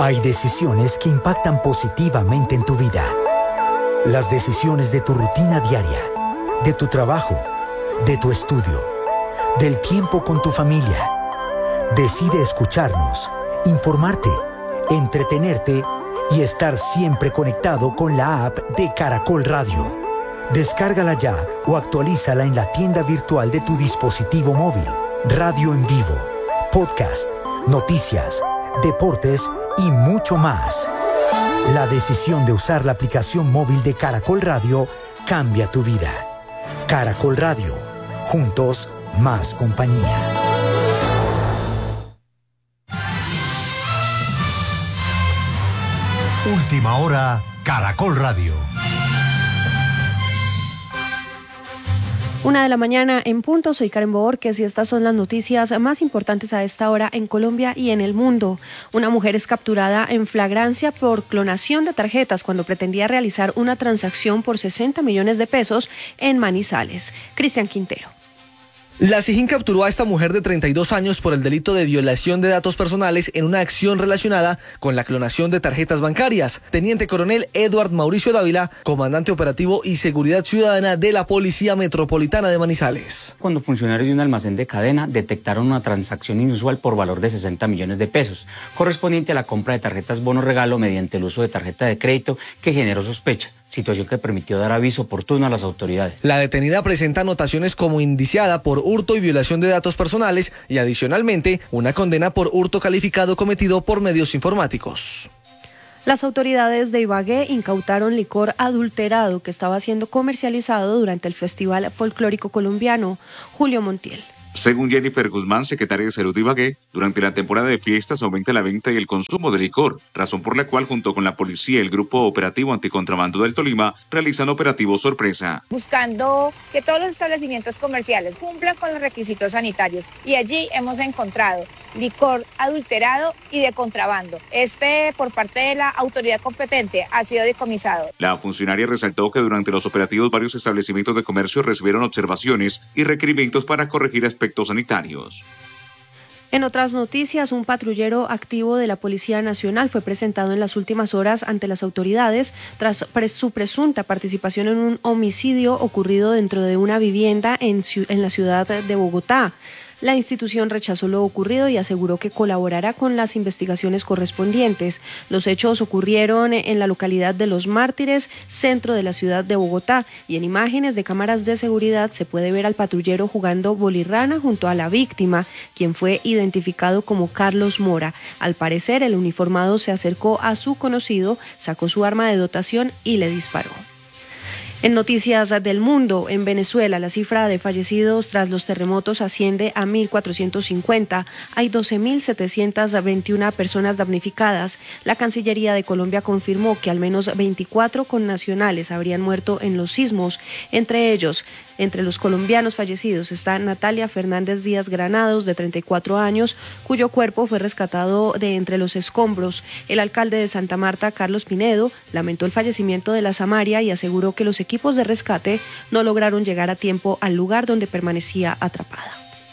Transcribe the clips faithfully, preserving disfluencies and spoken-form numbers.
Hay decisiones que impactan positivamente en tu vida. Las decisiones de tu rutina diaria, de tu trabajo, de tu estudio, del tiempo con tu familia. Decide escucharnos, informarte, entretenerte y estar siempre conectado con la app de Caracol Radio. Descárgala ya o actualízala en la tienda virtual de tu dispositivo móvil. Radio en vivo, podcast, noticias, deportes y mucho más. La decisión de usar la aplicación móvil de Caracol Radio cambia tu vida. Caracol Radio, juntos más compañía. Última hora, Caracol Radio. Una de la mañana en punto, soy Karen Borges y estas son las noticias más importantes a esta hora en Colombia y en el mundo. Una mujer es capturada en flagrancia por clonación de tarjetas cuando pretendía realizar una transacción por sesenta millones de pesos en Manizales. Cristian Quintero. La SIJIN capturó a esta mujer de treinta y dos años por el delito de violación de datos personales en una acción relacionada con la clonación de tarjetas bancarias. Teniente Coronel Edward Mauricio Dávila, comandante operativo y seguridad ciudadana de la Policía Metropolitana de Manizales. Cuando funcionarios de un almacén de cadena detectaron una transacción inusual por valor de sesenta millones de pesos, correspondiente a la compra de tarjetas bono regalo mediante el uso de tarjeta de crédito que generó sospecha, situación que permitió dar aviso oportuno a las autoridades. La detenida presenta anotaciones como indiciada por hurto y violación de datos personales y adicionalmente una condena por hurto calificado cometido por medios informáticos. Las autoridades de Ibagué incautaron licor adulterado que estaba siendo comercializado durante el Festival Folclórico Colombiano. Julio Montiel. Según Jennifer Guzmán, secretaria de Salud de Ibagué, durante la temporada de fiestas aumenta la venta y el consumo de licor, razón por la cual junto con la policía y el Grupo Operativo Anticontrabando del Tolima realizan operativos sorpresa. Buscando que todos los establecimientos comerciales cumplan con los requisitos sanitarios y allí hemos encontrado licor adulterado y de contrabando. Este, por parte de la autoridad competente, ha sido decomisado. La funcionaria resaltó que durante los operativos varios establecimientos de comercio recibieron observaciones y requerimientos para corregir aspectos sanitarios. En otras noticias, un patrullero activo de la Policía Nacional fue presentado en las últimas horas ante las autoridades tras pres- su presunta participación en un homicidio ocurrido dentro de una vivienda en, en la ciudad de Bogotá. La institución rechazó lo ocurrido y aseguró que colaborará con las investigaciones correspondientes. Los hechos ocurrieron en la localidad de Los Mártires, centro de la ciudad de Bogotá, y en imágenes de cámaras de seguridad se puede ver al patrullero jugando bolirrana junto a la víctima, quien fue identificado como Carlos Mora. Al parecer, el uniformado se acercó a su conocido, sacó su arma de dotación y le disparó. En noticias del mundo, en Venezuela, la cifra de fallecidos tras los terremotos asciende a mil cuatrocientos cincuenta. Hay doce mil setecientas veintiuna personas damnificadas. La Cancillería de Colombia confirmó que al menos veinticuatro connacionales habrían muerto en los sismos. Entre ellos, entre los colombianos fallecidos está Natalia Fernández Díaz Granados, de treinta y cuatro años, cuyo cuerpo fue rescatado de entre los escombros. El alcalde de Santa Marta, Carlos Pinedo, lamentó el fallecimiento de la Samaria y aseguró que los equipos de rescate no lograron llegar a tiempo al lugar donde permanecía atrapada.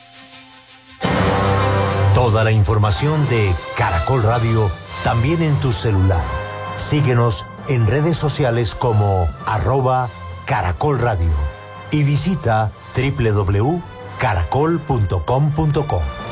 Toda la información de Caracol Radio también en tu celular. Síguenos en redes sociales como arroba Caracol Radio y visita doble u doble u doble u punto caracol punto com punto co.